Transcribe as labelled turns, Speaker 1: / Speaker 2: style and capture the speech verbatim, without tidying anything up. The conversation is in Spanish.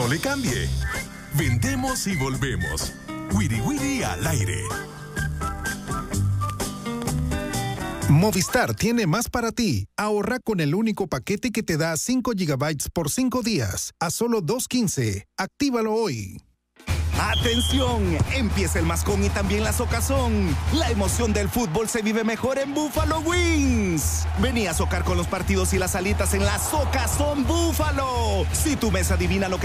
Speaker 1: no le cambie. Vendemos y volvemos. Wiri Wiri al aire.
Speaker 2: Movistar tiene más para ti. Ahorra con el único paquete que te da cinco gigabytes por cinco días a solo dos quince. Actívalo hoy.
Speaker 3: ¡Atención! Empieza el mascón y también la socazón. La emoción del fútbol se vive mejor en Buffalo Wings. Vení a socar con los partidos y las alitas en la Socazón Búfalo. Si tu mesa adivina lo que